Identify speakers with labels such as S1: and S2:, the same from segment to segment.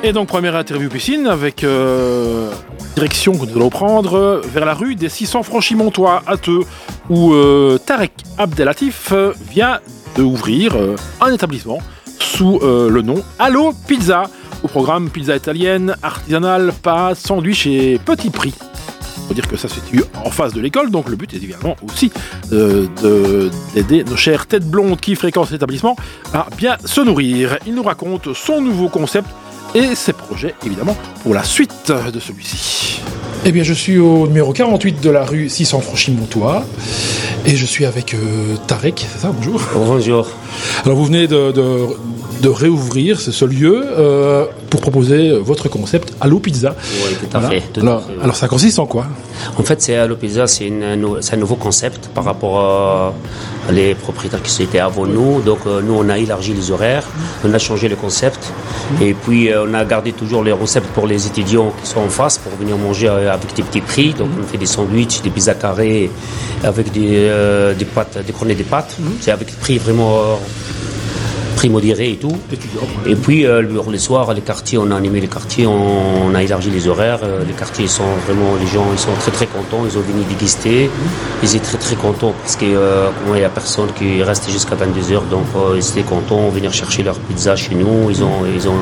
S1: Et donc, première interview piscine avec direction que nous allons prendre vers la rue des 600 Franchimontois à Theux, où Tarek Abdelatif vient d'ouvrir un établissement sous le nom Allo Pizza, au programme pizza italienne, artisanale, pâtes, sandwich et petit prix. Il faut dire que ça se situe en face de l'école, donc le but est évidemment aussi d'aider nos chères têtes blondes qui fréquentent l'établissement à bien se nourrir. Il nous raconte son nouveau concept et ses projets, évidemment, pour la suite de celui-ci.
S2: Eh bien, je suis au numéro 48 de la rue 600 Franchimontois et je suis avec Tarek, c'est ça, bonjour.
S3: Bonjour.
S2: Alors, vous venez de réouvrir ce lieu pour proposer votre concept Allo Pizza.
S3: Oui, tout à fait.
S2: Alors, ça consiste en quoi?
S3: En fait, c'est Allo Pizza, c'est un nouveau concept par rapport à les propriétaires qui étaient avant nous. Donc, nous, on a élargi les horaires, on a changé le concept et puis on a gardé toujours les recettes pour les étudiants qui sont en face pour venir manger avec des petits prix. Donc, on fait des sandwichs, des pizzas carrées avec des pâtes, des cornets de pâtes. C'est avec des prix vraiment prix modéré et tout. Et puis les soirs, les quartiers, on a animé les quartiers, on a élargi les horaires. Les quartiers sont vraiment, les gens, ils sont très très contents. Ils ont venu déguster. Ils étaient très très contents parce que il n'y a personne qui reste jusqu'à 22h. Donc ils étaient contents de venir chercher leur pizza chez nous. Ils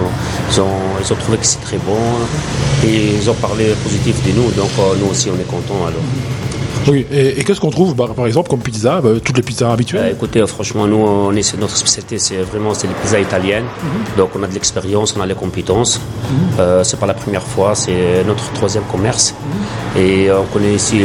S3: ont trouvé que c'est très bon et ils ont parlé positif de nous. Donc nous aussi, on est contents alors.
S2: Oui, et qu'est-ce qu'on trouve par exemple comme pizza, toutes les pizzas habituelles?
S3: Écoutez, franchement, nous, notre spécialité, c'est les pizzas italiennes. Donc, on a de l'expérience, on a les compétences. C'est pas la première fois, c'est notre troisième commerce. Et on connaît ici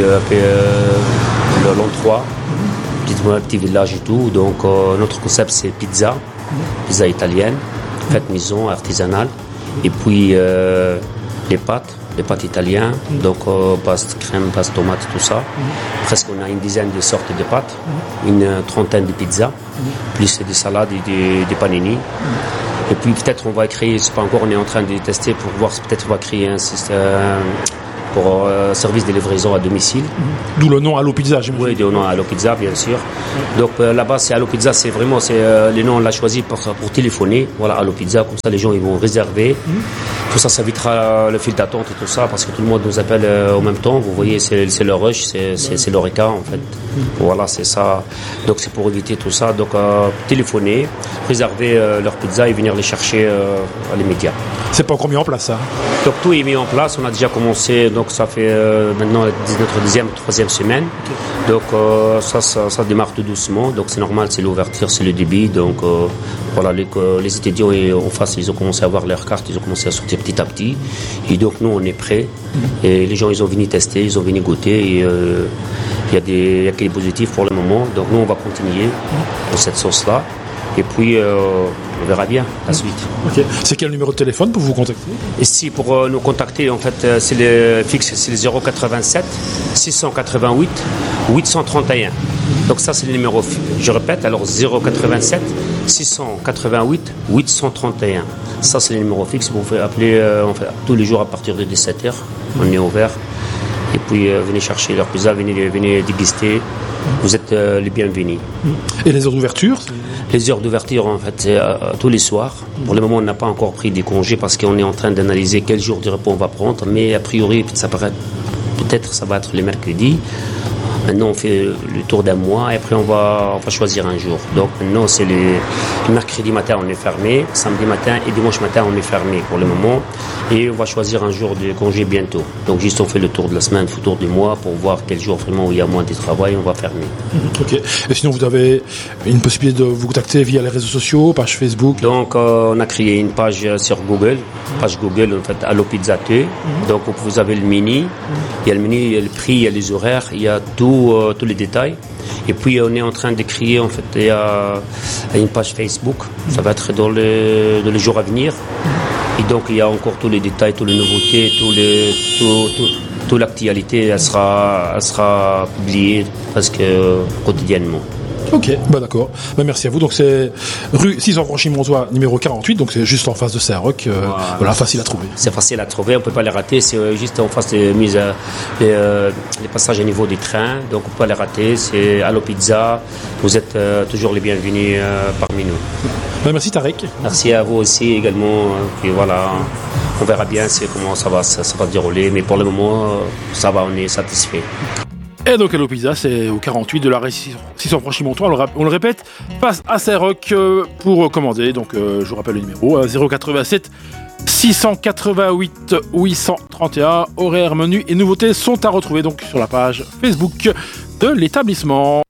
S3: l'endroit, petit village et tout. Donc, notre concept, c'est pizza italienne, faite maison, artisanale. Et puis, les pâtes italiennes, donc pâte crème, pâte tomate, tout ça. Presque on a une dizaine de sortes de pâtes, une trentaine de pizzas, plus des salades et des panini. Et puis peut-être on va créer, c'est pas encore, on est en train de tester pour voir, peut-être on va créer un système pour service de livraison à domicile.
S2: D'où le nom Allo Pizza, j'imagine.
S3: Oui, le nom Allo Pizza, bien sûr. Donc là-bas, c'est Allo Pizza, c'est vraiment, le nom on l'a choisi pour téléphoner. Voilà, Allo Pizza, comme ça les gens ils vont réserver. Tout ça, ça évitera le fil d'attente et tout ça, parce que tout le monde nous appelle en même temps. Vous voyez, c'est le rush, c'est l'oreca en fait. Voilà, c'est ça. Donc c'est pour éviter tout ça. Donc téléphoner, réserver leur pizza et venir les chercher à l'immédiat.
S2: C'est pas encore mis en place, ça?
S3: Donc tout est mis en place. On a déjà commencé. Donc ça fait maintenant notre troisième semaine. Donc ça démarre tout doucement. Donc c'est normal, c'est l'ouverture, c'est le débit. Donc voilà, les étudiants en face, ils ont commencé à avoir leurs cartes, ils ont commencé à sortir petit à petit. Et donc nous, on est prêts. Et les gens, ils ont venu tester, ils ont venu goûter. Et il y a des positifs pour le moment. Donc nous, on va continuer dans cette sauce-là. Et puis, on verra bien la suite.
S2: Okay. C'est quel numéro de téléphone pour vous contacter?
S3: Ici, pour nous contacter, en fait, c'est le fixe, c'est le 087 688 831. Donc ça, c'est le numéro, je répète, alors 087 688 831. Ça, c'est le numéro fixe. Vous pouvez appeler tous les jours à partir de 17h. On est ouvert. Et puis, venez chercher leur pizza, venez déguster. Vous êtes les bienvenus.
S2: Et les heures d'ouverture?
S3: Les heures d'ouverture, en fait, c'est tous les soirs. Pour le moment, on n'a pas encore pris des congés parce qu'on est en train d'analyser quel jour de repos on va prendre. Mais a priori, peut-être ça va être les mercredis. Maintenant, on fait le tour d'un mois et après, on va choisir un jour. Donc, maintenant, c'est le mercredi matin, on est fermé. Samedi matin et dimanche matin, on est fermé pour le moment. Et on va choisir un jour de congé bientôt. Donc, juste, on fait le tour de la semaine, le tour du mois pour voir quel jour vraiment où il y a moins de travail, on va fermer.
S2: Ok. Et sinon, vous avez une possibilité de vous contacter via les réseaux sociaux, page Facebook?
S3: Donc, on a créé une page sur Google. Page Google, en fait, Allo Pizza Theux. Donc, vous avez le menu. Il y a le menu, il y a le prix, il y a les horaires, il y a tous les détails. Et puis on est en train de créer en fait une page Facebook. Ça va être dans les jours à venir. Et donc il y a encore tous les détails, toutes les nouveautés, toute l'actualité, elle sera publiée presque quotidiennement.
S2: Ok, bah d'accord. Bah merci à vous. Donc c'est rue 600 Franchi-Montois, numéro 48, donc c'est juste en face de Saint-Roch. Voilà, facile à trouver.
S3: C'est facile à trouver, on peut pas les rater, c'est juste en face des mises, les passages au niveau des trains, donc on peut pas les rater, c'est Allo Pizza, vous êtes toujours les bienvenus parmi nous.
S2: Bah merci Tarek.
S3: Merci à vous aussi également, puis voilà, on verra bien comment ça va dérouler, mais pour le moment, ça va, on est satisfait.
S1: Et donc Allo Pizza, c'est au 48 de la rue 600 Franchi-Montois, on le répète, face à Saint-Roch pour commander. Donc je vous rappelle le numéro 087 688 831. Horaires, menus et nouveautés sont à retrouver donc sur la page Facebook de l'établissement.